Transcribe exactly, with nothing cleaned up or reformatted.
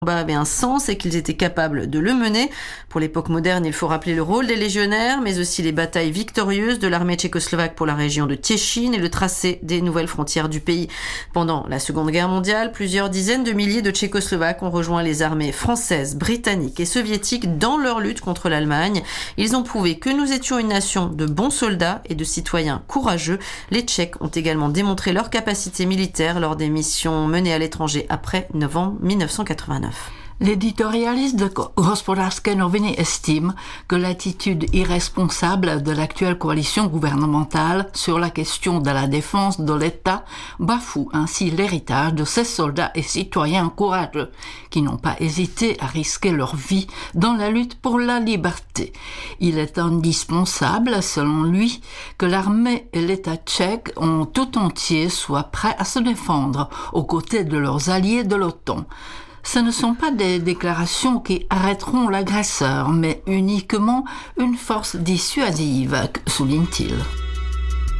combat avait un sens et qu'ils étaient capables de le mener. Pour l'époque moderne, il faut rappeler le rôle des légionnaires, mais aussi les batailles victorieuses de l'armée tchécoslovaque pour la région de Tiéchine et le tracé des nouvelles frontières du pays. Pendant la Seconde Guerre mondiale, plusieurs dizaines de milliers de Tchécoslovaques ont rejoint les armées françaises, britanniques et soviétiques dans leur lutte contre l'Allemagne. Ils ont prouvé que nous étions une nation de bons soldats et de citoyens courageux. Les Tchèques ont également démontré leur capacité militaire lors des missions menées à l'étranger après novembre dix-neuf cent quatre-vingt-neuf. L'éditorialiste de Hospodářské noviny estime que l'attitude irresponsable de l'actuelle coalition gouvernementale sur la question de la défense de l'État bafoue ainsi l'héritage de ces soldats et citoyens courageux qui n'ont pas hésité à risquer leur vie dans la lutte pour la liberté. Il est indispensable, selon lui, que l'armée et l'État tchèque en tout entier soient prêts à se défendre aux côtés de leurs alliés de l'OTAN. Ce ne sont pas des déclarations qui arrêteront l'agresseur, mais uniquement une force dissuasive, souligne-t-il.